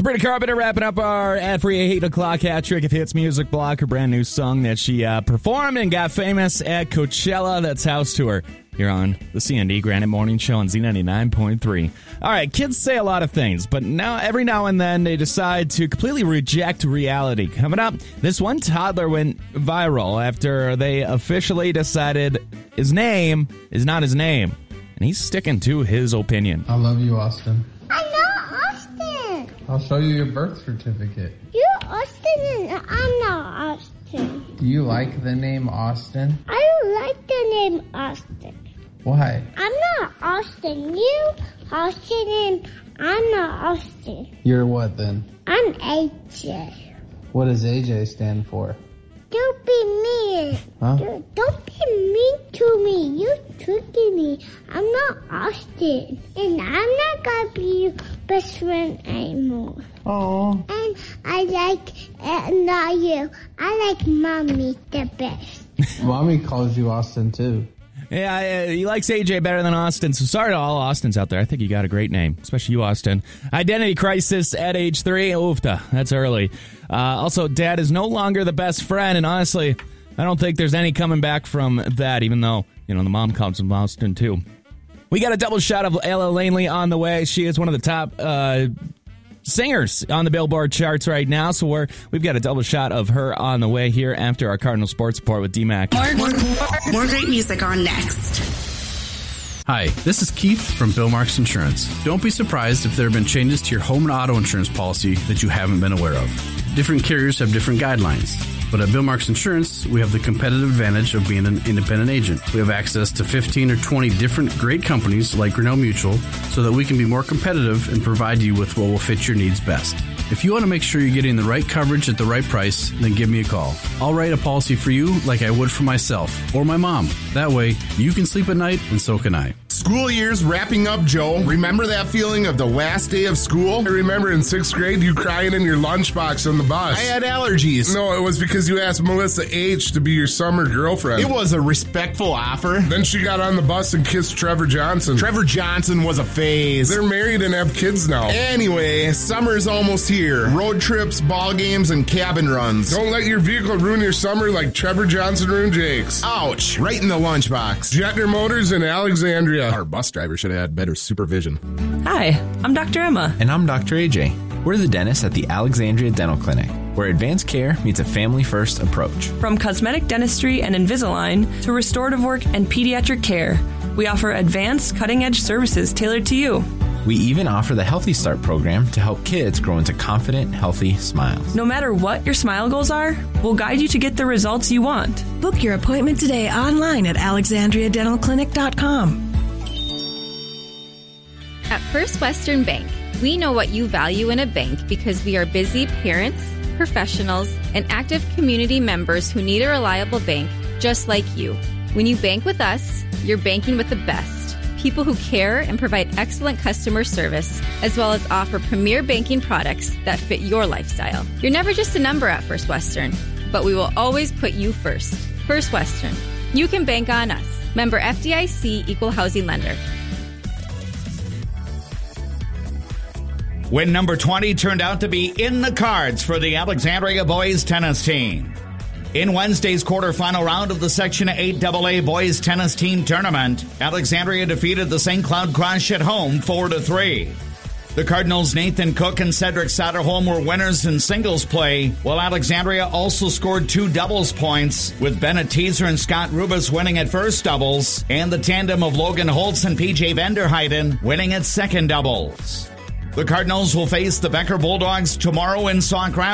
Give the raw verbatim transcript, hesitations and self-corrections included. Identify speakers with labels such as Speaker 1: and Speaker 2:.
Speaker 1: Sabrina Carpenter wrapping up our ad-free eight o'clock hat trick of hits music block, her brand new song that she uh, performed and got famous at Coachella. That's House Tour. Here on the C N D Granite Morning Show on Z ninety-nine point three. All right, kids say a lot of things, but now every now and then they decide to completely reject reality. Coming up, this one toddler went viral after they officially decided his name is not his name, and he's sticking to his opinion.
Speaker 2: I love you, Austin.
Speaker 3: I know Austin.
Speaker 2: I'll show you your birth certificate.
Speaker 3: You're Austin and I'm not Austin.
Speaker 2: Do you like the name Austin?
Speaker 3: I don't like the name Austin.
Speaker 2: Why?
Speaker 3: I'm not Austin. You Austin and I'm not Austin.
Speaker 2: You're what then?
Speaker 3: I'm A J.
Speaker 2: What does A J stand for?
Speaker 3: Don't be mean.
Speaker 2: Huh?
Speaker 3: Don't, don't be mean to me. You're tricking me. I'm not Austin. And I'm not going to be your best friend anymore.
Speaker 2: Oh.
Speaker 3: And I like, uh, not you. I like Mommy the best.
Speaker 2: Mommy calls you Austin too.
Speaker 1: Yeah, he likes A J better than Austin, so sorry to all Austins out there. I think you got a great name, especially you, Austin. Identity crisis at age three. Oofta, that's early. Uh, also, Dad is no longer the best friend, and honestly, I don't think there's any coming back from that, even though, you know, the mom calls him Austin, too. We got a double shot of Ella Langley on the way. She is one of the top uh, singers on the Billboard charts right now, so we're, we've got a double shot of her on the way here after our Cardinal Sports Report with D-Mac.
Speaker 4: More, more, more great music on next.
Speaker 5: Hi, this is Keith from Bill Marks Insurance. Don't be surprised if there have been changes to your home and auto insurance policy that you haven't been aware of. Different carriers have different guidelines. But at Bill Marks Insurance, we have the competitive advantage of being an independent agent. We have access to fifteen or twenty different great companies like Grinnell Mutual so that we can be more competitive and provide you with what will fit your needs best. If you want to make sure you're getting the right coverage at the right price, then give me a call. I'll write a policy for you like I would for myself or my mom. That way, you can sleep at night and so can I.
Speaker 6: School year's wrapping up, Joe. Remember that feeling of the last day of school? I remember in sixth grade you crying in your lunchbox on the bus.
Speaker 7: I had allergies.
Speaker 6: No, it was because you asked Melissa H. to be your summer girlfriend.
Speaker 7: It was a respectful offer.
Speaker 6: Then she got on the bus and kissed Trevor Johnson.
Speaker 7: Trevor Johnson was a phase.
Speaker 6: They're married and have kids now.
Speaker 7: Anyway, summer's almost here. Road trips, ball games, and cabin runs.
Speaker 6: Don't let your vehicle ruin your summer like Trevor Johnson ruined Jake's.
Speaker 7: Ouch, right in the lunchbox.
Speaker 6: Jetner Motors in Alexandria.
Speaker 7: Our bus driver should have had better supervision.
Speaker 8: Hi, I'm Doctor Emma.
Speaker 9: And I'm Doctor A J. We're the dentists at the Alexandria Dental Clinic, where advanced care meets a family-first approach.
Speaker 8: From cosmetic dentistry and Invisalign to restorative work and pediatric care, we offer advanced, cutting-edge services tailored to you.
Speaker 9: We even offer the Healthy Start program to help kids grow into confident, healthy smiles.
Speaker 8: No matter what your smile goals are, we'll guide you to get the results you want.
Speaker 10: Book your appointment today online at alexandria dental clinic dot com.
Speaker 11: At First Western Bank, we know what you value in a bank because we are busy parents, professionals, and active community members who need a reliable bank just like you. When you bank with us, you're banking with the best. People who care and provide excellent customer service, as well as offer premier banking products that fit your lifestyle. You're never just a number at First Western, but we will always put you first. First Western. You can bank on us. Member F D I C Equal Housing Lender.
Speaker 12: Win number twenty turned out to be in the cards for the Alexandria boys tennis team. In Wednesday's quarterfinal round of the Section eight double A boys tennis team tournament, Alexandria defeated the Saint Cloud Crush at home four to three. The Cardinals' Nathan Cook and Cedric Satterholm were winners in singles play, while Alexandria also scored two doubles points, with Bennett Teaser and Scott Rubis winning at first doubles, and the tandem of Logan Holtz and P J Vanderheiden winning at second doubles. The Cardinals will face the Becker Bulldogs tomorrow in Sauk Rapids.